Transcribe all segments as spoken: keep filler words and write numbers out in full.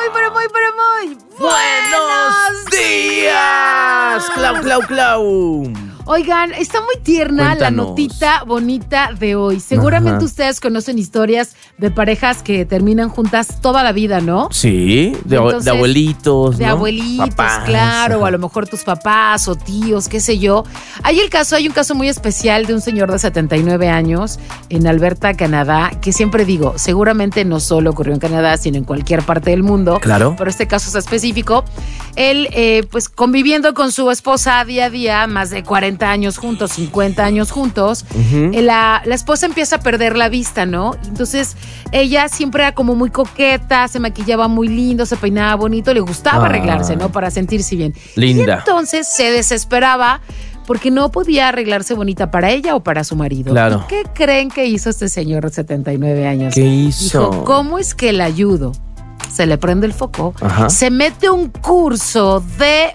muy, pero muy, pero muy ¡buenos días! ¡Clau, clau, clau! Oigan, está muy tierna Cuéntanos. la notita bonita de hoy. Seguramente Ajá. ustedes conocen historias de parejas que terminan juntas toda la vida, ¿no? Sí, de, Entonces, de abuelitos, De ¿no? abuelitos, Papás, claro, ajá. o a lo mejor tus papás o tíos, qué sé yo. Hay el caso, hay un caso muy especial de un señor de setenta y nueve años en Alberta, Canadá, que siempre digo, seguramente no solo ocurrió en Canadá, sino en cualquier parte del mundo. Claro. Pero este caso es específico. Él, eh, pues conviviendo con su esposa día a día, más de cuarenta años juntos, cincuenta años juntos, Ujú. eh, la, la esposa empieza a perder la vista, ¿no? Entonces, ella siempre era como muy coqueta, se maquillaba muy lindo, se peinaba bonito, le gustaba Ah. arreglarse, ¿no? Para sentirse bien. Linda. Y entonces se desesperaba porque no podía arreglarse bonita para ella o para su marido. Claro. ¿Y qué creen que hizo este señor de setenta y nueve años? ¿Qué hizo? Dijo, ¿cómo es que la ayudo? Se le prende el foco, Ajá. se mete un curso de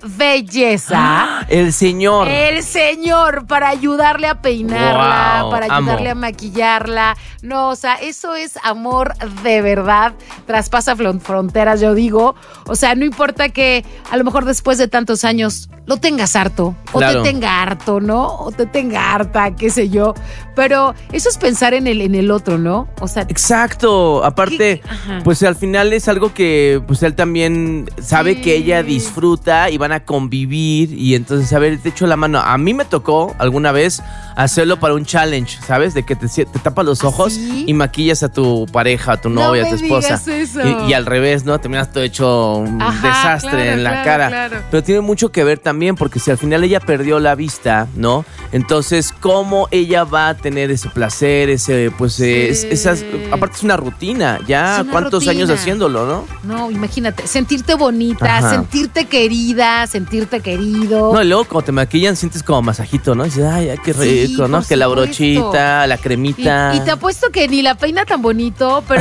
belleza. El señor. El señor, para ayudarle a peinarla, Wow, para ayudarle amo. a maquillarla. No, o sea, eso es amor de verdad. Traspasa flon- fronteras, yo digo. O sea, no importa que a lo mejor después de tantos años lo tengas harto, Claro. o te tenga harto, ¿no? O te tenga harta, qué sé yo. Pero eso es pensar en el, en el otro, ¿no? O sea, Exacto. Aparte, ¿Qué? Ajá. pues al final es algo que pues él también sabe Sí. que ella disfruta y van a convivir y entonces, a ver, te echo la mano. A mí me tocó alguna vez hacerlo para un challenge, ¿sabes? De que te, te tapas los ¿Ah, ojos sí? y maquillas a tu pareja, a tu No novia, a me tu esposa. digas eso. Y, y al revés, ¿no? Terminas todo hecho un Ajá, desastre claro, en la claro, cara. claro. Pero tiene mucho que ver también porque si al final ella perdió la vista, ¿no? Entonces, ¿cómo ella va a tener ese placer, ese, pues, eh, es- Sí. esas, aparte es una rutina, ya Es una cuántos rutina. años haciéndolo, ¿no? No, imagínate, sentirte bonita, Ajá. sentirte querida, sentirte querido. No, y luego cuando te maquillan sientes como masajito, ¿no? Y dices, ay, ay, qué Sí, rico, ¿no? por Que la supuesto. brochita, la cremita. Y, y te apuesto que ni la peina tan bonito, pero